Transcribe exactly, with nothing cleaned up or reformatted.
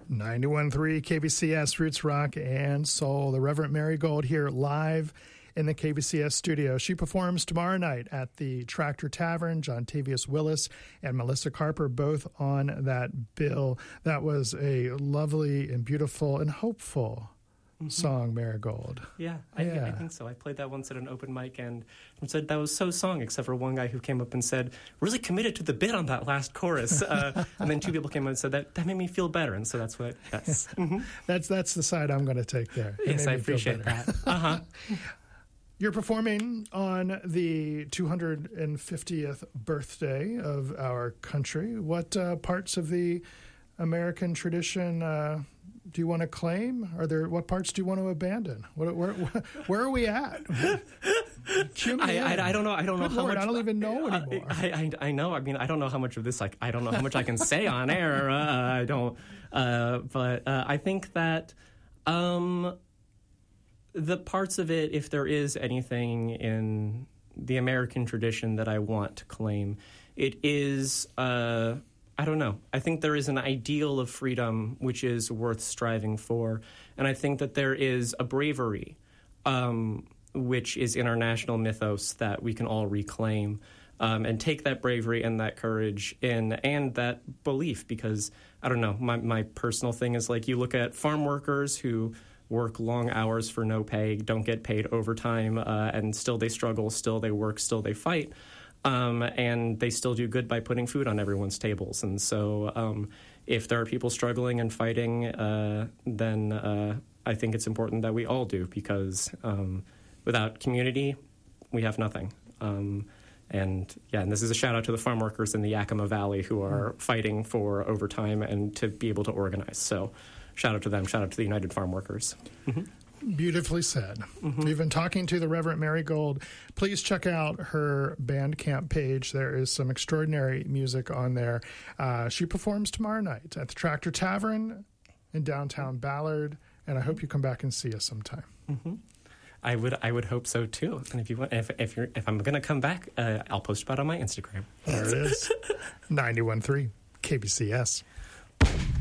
ninety-one point three K B C S, Roots Rock and Soul. The Reverend Marigold here live in the K B C S studio. She performs tomorrow night at the Tractor Tavern. John Tavius Willis and Melissa Carper both on that bill. That was a lovely and beautiful and hopeful mm-hmm. song, Marigold. Yeah I, yeah, I think so. I played that once at an open mic and said that was so song, except for one guy who came up and said, really committed to the bit on that last chorus. Uh, and then two people came up and said, that, that made me feel better. And so that's what, yes. Mm-hmm. That's, that's the side I'm going to take there. It yes, I appreciate that. Uh-huh. You're performing on the two hundred fiftieth birthday of our country. What uh, parts of the American tradition uh, do you want to claim? Are there what parts do you want to abandon? What, where, where, where are we at? I, I, I don't know. I don't Good know how Lord, much. I don't even know anymore. I, I, I know. I mean, I don't know how much of this. Like, I don't know how much I can say on air. Uh, I don't. Uh, but uh, I think that. Um, The parts of it, if there is anything in the American tradition that I want to claim, it is, uh, I don't know. I think there is an ideal of freedom which is worth striving for. And I think that there is a bravery um, which is in our national mythos that we can all reclaim um, and take that bravery and that courage in and that belief. Because, I don't know, my, my personal thing is like you look at farm workers who work long hours for no pay, don't get paid overtime, uh, and still they struggle, still they work, still they fight, um, and they still do good by putting food on everyone's tables. And so um, if there are people struggling and fighting, uh, then uh, I think it's important that we all do, because um, without community, we have nothing. Um, and, yeah, and this is a shout-out to the farm workers in the Yakima Valley who are fighting for overtime and to be able to organize. So shout out to them. Shout out to the United Farm Workers. Mm-hmm. Beautifully said. Mm-hmm. We've been talking to the Reverend Marigold. Please check out her Bandcamp page. There is some extraordinary music on there. Uh, she performs tomorrow night at the Tractor Tavern in downtown Ballard, and I hope you come back and see us sometime. Mm-hmm. I would, I would hope so too. And if you want, if if you're, if I'm going to come back, uh, I'll post about it on my Instagram. There it is. ninety-one point three K B C S.